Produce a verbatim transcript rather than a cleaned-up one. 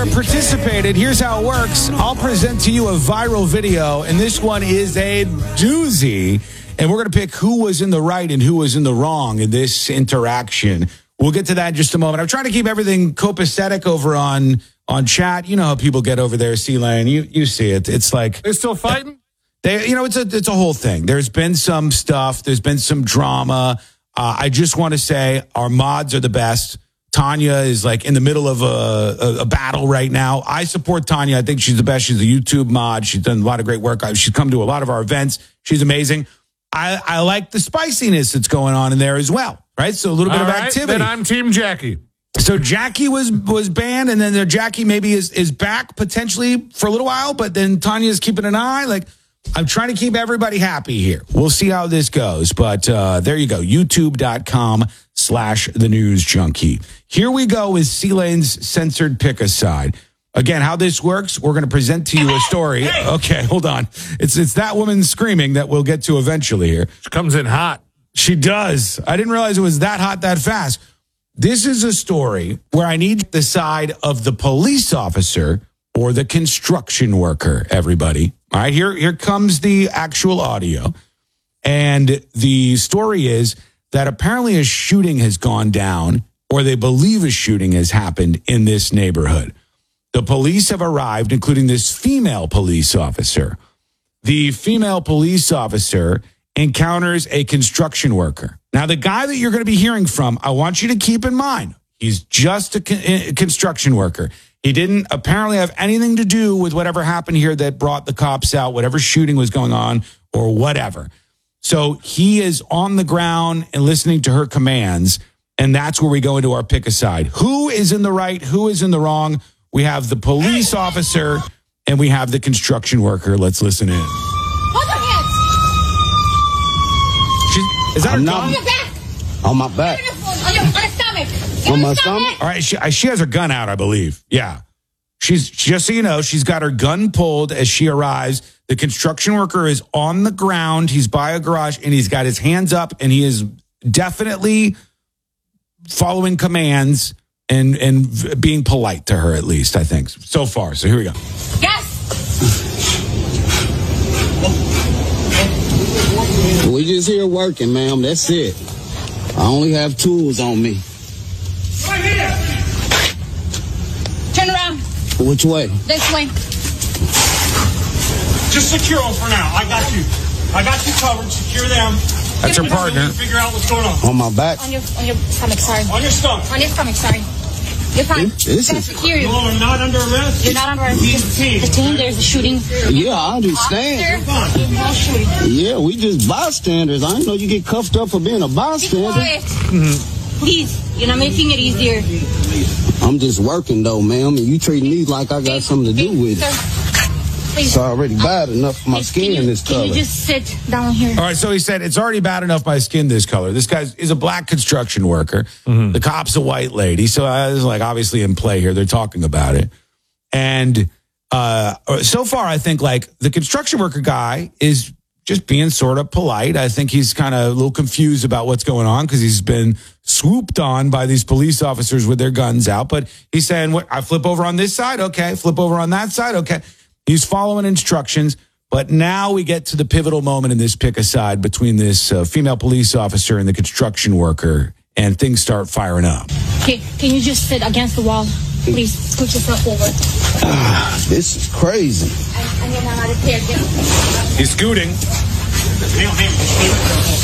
Participated. Here's how it works. I'll present to you a viral video, and this one is a doozy. And we're going to pick who was in the right and who was in the wrong in this interaction. We'll get to that in just a moment. I'm trying to keep everything copacetic over on on chat. You know how people get over there, C-Lane. You you see it. It's like they're still fighting. They, you know, it's a it's a whole thing. There's been some stuff. There's been some drama. Uh, I just want to say our mods are the best. Tanya is like in the middle of a, a, a battle right now. I support Tanya. I think she's the best. She's a YouTube mod. She's done a lot of great work. She's come to a lot of our events. She's amazing. I, I like the spiciness that's going on in there as well, right? So a little bit All of right, activity. Then I'm Team Jackie. So Jackie was was banned, and then the Jackie maybe is, is back potentially for a little while, but then Tanya's keeping an eye. Like, I'm trying to keep everybody happy here. We'll see how this goes. But uh, there you go, youtube.com slash the news junkie. Here we go with C-Lane's censored pick aside. Again, how this works, we're going to present to you a story. Okay, hold on. It's it's that woman screaming that we'll get to eventually here. She comes in hot. She does. I didn't realize it was that hot that fast. This is a story where I need the side of the police officer or the construction worker, everybody. All right, here, here comes the actual audio. And the story is that apparently a shooting has gone down, or they believe a shooting has happened in this neighborhood. The police have arrived, including this female police officer. The female police officer encounters a construction worker. Now, the guy that you're going to be hearing from, I want you to keep in mind, he's just a, con- a construction worker. He didn't apparently have anything to do with whatever happened here that brought the cops out, whatever shooting was going on or whatever. So he is on the ground and listening to her commands, and that's where we go into our pick aside. Who is in the right? Who is in the wrong? We have the police officer and we have the construction worker. Let's listen in. Hold your hands. She, is that I'm her not- gun? On your back. On my back. On your, on your stomach. On your my stomach? All right, she, she has her gun out, I believe. Yeah. She's, just so you know, she's got her gun pulled as she arrives. The construction worker is on the ground. He's by a garage, and he's got his hands up, and he is definitely following commands and, and being polite to her, at least, I think, so far. So here we go. Yes. We just here working, ma'am. That's it. I only have tools on me. Right here. Turn around. Which way? This way. Just secure them for now. I got you. I got you covered. Secure them. That's her partner. Figure out what's going on. On my back? On your on your stomach, sorry. On your stomach. On your stomach, sorry. You're fine. This Gonna is- secure you. You are not under arrest. You're not under arrest. Team. The team, there's a shooting. Yeah, I understand. Officer, there's no shooting. Yeah, we just bystanders. I didn't know you get cuffed up for being a Be bystander. quiet. Please, you're not making it easier. I'm just working, though, ma'am, and you treat me like I got something to do with it. Sir, please. It's already bad enough for my Please, skin can you, this Can color. you just sit down here? All right, so he said, it's already bad enough my skin this color. This guy is a black construction worker. The cop's a white lady. So uh, this is like obviously in play here. They're talking about it. And uh, so far, I think like the construction worker guy is just being sort of polite. I think he's kind of a little confused about what's going on because he's been swooped on by these police officers with their guns out. But he's saying, "What? I flip over on this side? Okay. Flip over on that side? Okay." He's following instructions. But now we get to the pivotal moment in this pick aside between this uh, female police officer and the construction worker, and things start firing up. Okay, can you just sit against the wall? Please, scoot yourself over. This is crazy. I, I need another pair. He's scooting. Ma'am, ma'am.